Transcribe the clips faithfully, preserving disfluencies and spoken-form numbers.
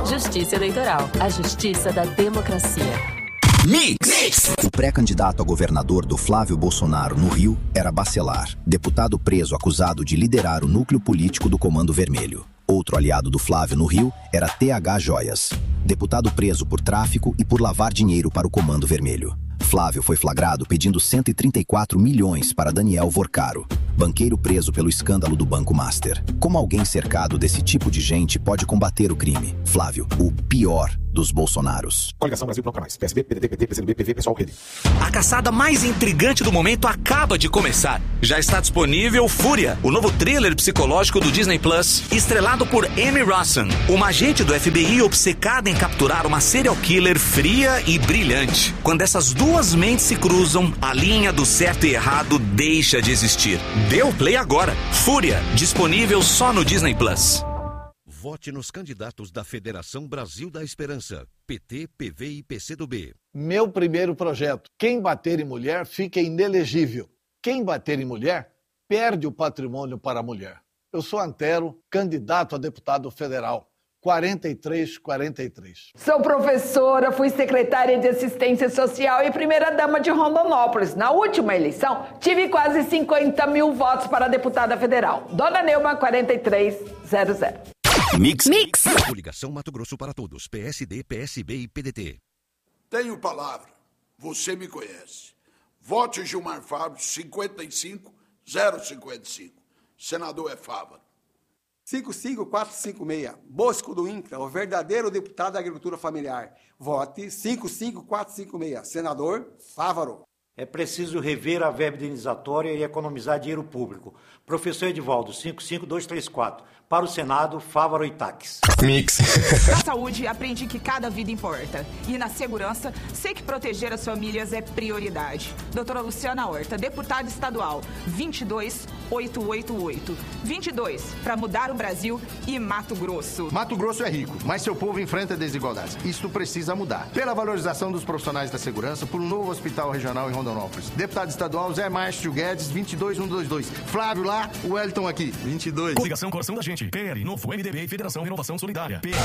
Justiça Eleitoral, a justiça da democracia. Mix. Mix. O pré-candidato a governador do Flávio Bolsonaro no Rio era Bacelar, deputado preso acusado de liderar o núcleo político do Comando Vermelho. Outro aliado do Flávio no Rio era T H Joias, deputado preso por tráfico e por lavar dinheiro para o Comando Vermelho. Flávio foi flagrado pedindo cento e trinta e quatro milhões para Daniel Vorcaro, banqueiro preso pelo escândalo do Banco Master. Como alguém cercado desse tipo de gente pode combater o crime? Flávio, o pior dos Bolsonaros. Coligação Brasil Não Canais. P S B, P D T, P T, P C D B, P V, Pessoal, Rede. A caçada mais intrigante do momento acaba de começar. Já está disponível Fúria, o novo thriller psicológico do Disney Plus, estrelado por Emmy Rossum, uma agente do F B I obcecada em capturar uma serial killer fria e brilhante. Quando essas duas mentes se cruzam, a linha do certo e errado deixa de existir. Dê o play agora. Fúria, disponível só no Disney Plus. Vote nos candidatos da Federação Brasil da Esperança, P T, P V e P C do B. Meu primeiro projeto. Quem bater em mulher fica inelegível. Quem bater em mulher perde o patrimônio para a mulher. Eu sou Antero, candidato a deputado federal. quarenta e três quarenta e três. Sou professora, fui secretária de assistência social e primeira-dama de Rondonópolis. Na última eleição, tive quase cinquenta mil votos para deputada federal. Dona Neuma, quarenta e três zero zero. Mix. Mix. Coligação Mato Grosso para Todos, P S D, P S B e P D T. Tenho palavra. Você me conhece. Vote Gilmar Fávaro, cinquenta e cinco zero cinquenta e cinco. Senador é Fávaro. cinco cinco quatro cinco seis. Bosco do INCRA, o verdadeiro deputado da agricultura familiar. Vote cinco cinco quatro cinco seis. Senador Fávaro. É preciso rever a verba indenizatória e economizar dinheiro público. Professor Edivaldo, cinco cinco dois três quatro. Para o Senado, Fávaro e Taques. Mix. Na saúde, aprendi que cada vida importa. E na segurança, sei que proteger as famílias é prioridade. Doutora Luciana Horta, deputada estadual, vinte e dois oito oito oito. vinte e dois, para mudar o Brasil e Mato Grosso. Mato Grosso é rico, mas seu povo enfrenta desigualdades. Isto precisa mudar. Pela valorização dos profissionais da segurança, por um novo hospital regional em Rondonópolis. Deputado estadual Zé Márcio Guedes, vinte e dois um dois dois. Flávio lá, o Wellington aqui, vinte e dois. Coligação Coração da Gente. P L, Novo, M D B e Federação Renovação Solidária. P L.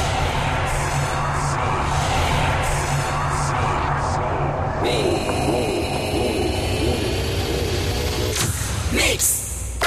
Mix.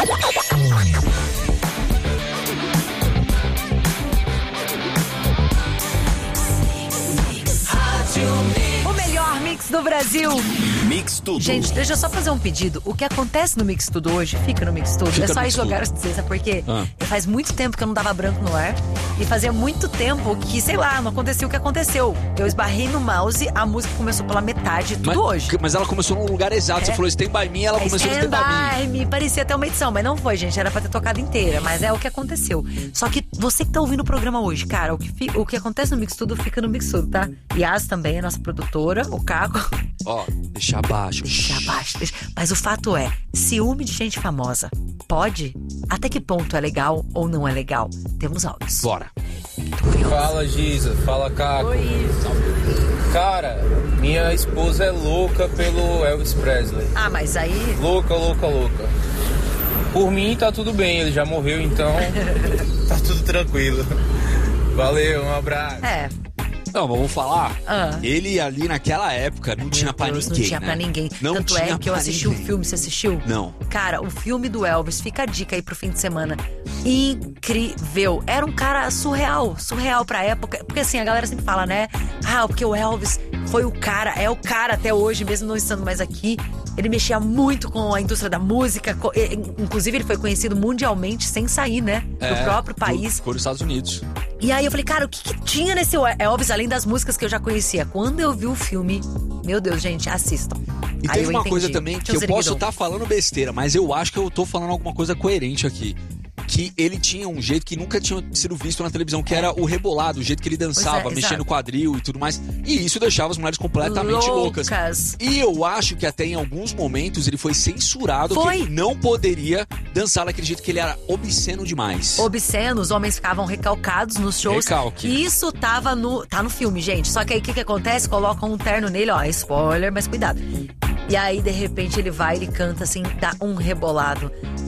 O melhor mix do Brasil. Mix Tudo. Gente, deixa eu só fazer um pedido. O que acontece no Mix Tudo hoje, fica no Mix Tudo. Fica é só no isso que eu quero dizer, sabe por quê? Ah. Faz muito tempo que eu não dava branco no ar. E fazia muito tempo que, sei lá, não aconteceu o que aconteceu. Eu esbarrei no mouse, a música começou pela metade, tudo mas, hoje. Mas ela começou num lugar exato. É. Você falou Stand By Me, ela começou no Stand By Me. Me parecia até uma edição, mas não foi, gente. Era pra ter tocado inteira, mas é o que aconteceu. Só que você que tá ouvindo o programa hoje, cara, o que, fi, o que acontece no Mix Tudo fica no Mix Tudo, tá? Yas também, a nossa produtora, o Caco. Ó, deixa abaixo. Deixa abaixo. Deixa... Mas o fato é, ciúme de gente famosa, pode? Até que ponto é legal ou não é legal? Temos áudios. Bora. Fala, Giza. Fala, Caco. Oi. Cara, minha esposa é louca pelo Elvis Presley. Ah, mas aí... Louca, louca, louca. Por mim, tá tudo bem. Ele já morreu, então tá tudo tranquilo. Valeu, um abraço. É. Não, mas vamos falar. Ah. Ele ali naquela época não tinha pra ninguém. Não tinha né? pra ninguém. Não Tanto tinha é que eu assisti ninguém. o filme, você assistiu? Não. Cara, o filme do Elvis, fica a dica aí pro fim de semana. Incrível. Era um cara surreal, surreal pra época. Porque assim, a galera sempre fala, né? Ah, porque o Elvis foi o cara, é o cara até hoje, mesmo não estando mais aqui. Ele mexia muito com a indústria da música. Inclusive, ele foi conhecido mundialmente sem sair, né? Do é, próprio país. Por Estados Unidos. E aí eu falei, cara, o que, que tinha nesse Elvis, além das músicas que eu já conhecia? Quando eu vi o filme, meu Deus, gente, assistam. E aí tem uma entendi. coisa também que eu posso estar tá falando besteira, mas eu acho que eu tô falando alguma coisa coerente aqui. Que ele tinha um jeito que nunca tinha sido visto na televisão, que era o rebolado, o jeito que ele dançava, é, mexendo o quadril e tudo mais. E isso deixava as mulheres completamente loucas. loucas. E eu acho que até em alguns momentos ele foi censurado, foi. que ele não poderia dançar daquele jeito, que ele era obsceno demais. Obsceno, os homens ficavam recalcados nos shows. Recalque. E isso tava no, tá no filme, gente. Só que aí o que, que acontece? Colocam um terno nele, ó, spoiler, mas cuidado. E aí, de repente, ele vai, ele canta assim, dá um rebolado.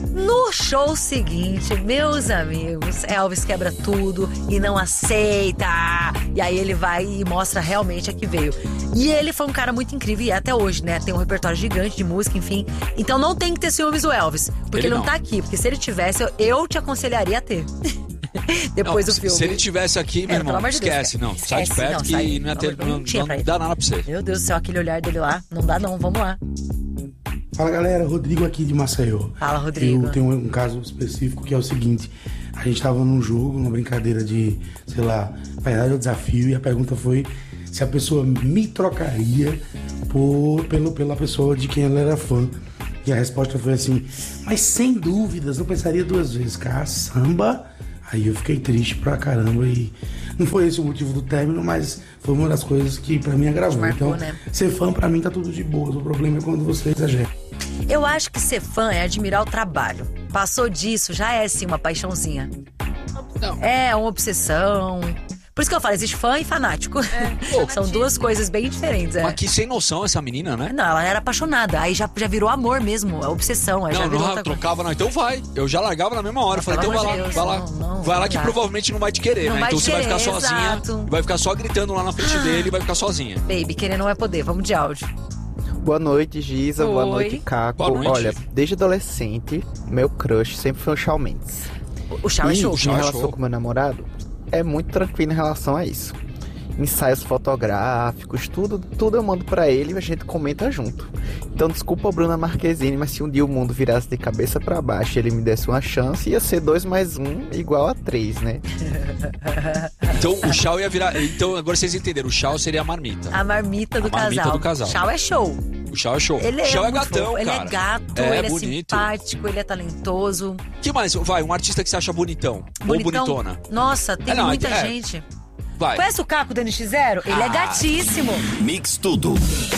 No show seguinte, meus amigos, Elvis quebra tudo e não aceita. E aí ele vai e mostra realmente a que veio. E ele foi um cara muito incrível e é até hoje, né? Tem um repertório gigante de música, enfim. Então não tem que ter ciúmes do Elvis, porque ele, ele não. não tá aqui. Porque se ele tivesse, eu, eu te aconselharia a ter. Depois não, do filme. Se ele tivesse aqui, meu é, irmão, esquece, de Deus, não. Esquece, sai de perto não, que sai, não ia ter, não, não, não, não dá nada pra você. Meu Deus do céu, aquele olhar dele lá, não dá não, vamos lá. Fala galera, Rodrigo aqui de Maceió. Fala, Rodrigo. Eu tenho um caso específico que é o seguinte: a gente tava num jogo, uma brincadeira de, sei lá, paridade ou desafio, e a pergunta foi se a pessoa me trocaria por, pelo, pela pessoa de quem ela era fã. E a resposta foi assim: mas sem dúvidas, não pensaria duas vezes. Caçamba. Aí eu fiquei triste pra caramba e não foi esse o motivo do término, mas foi uma das coisas que pra mim agravou. Marcou, então, né? Ser fã pra mim tá tudo de boa. O problema é quando você exagera. Eu acho que ser fã é admirar o trabalho. Passou disso, já é sim uma paixãozinha. Não. É uma obsessão. Por isso que eu falo, existe fã e fanático. É. Pô, são duas coisas bem diferentes. É. Mas que sem noção essa menina, né? Não, ela era apaixonada. Aí já, já virou amor mesmo, a obsessão. Aí não, já virou não, trocava não. Então vai. Eu já largava na mesma hora. Não, falei, então vai lá, Deus, vai lá. Não, não, vai lá não que dá. Provavelmente não vai te querer, não né? Vai Então te você querer, vai ficar sozinha. exato. Vai ficar só gritando lá na frente ah. dele e vai ficar sozinha. Baby, querer não vai poder. Vamos de áudio. Boa noite, Giza. Oi. Boa noite, Caco. Boa noite. Olha, desde adolescente, meu crush sempre foi o Shawn Mendes. O Shawn é show. E em relação com meu namorado, é muito tranquilo em relação a isso. Ensaios fotográficos, tudo, tudo eu mando pra ele e a gente comenta junto. Então desculpa, Bruna Marquezine, mas se um dia o mundo virasse de cabeça pra baixo e ele me desse uma chance, ia ser dois mais um igual a três, né? Então o Shawn ia virar... Então agora vocês entenderam, o Shawn seria a marmita. A marmita do a marmita casal. do casal. Shawn é show. O Shawn é show. Ele o Shawn é, é gatão, fofo. Ele cara. é gato, é, ele é bonito. simpático, ele é talentoso. Que mais? Vai, um artista que você acha bonitão. Bonitão? Ou bonitona. Nossa, tem é, não, muita é, gente. Vai. Conhece o Caco do N X Zero? Ele ah. é gatíssimo. Mix tudo.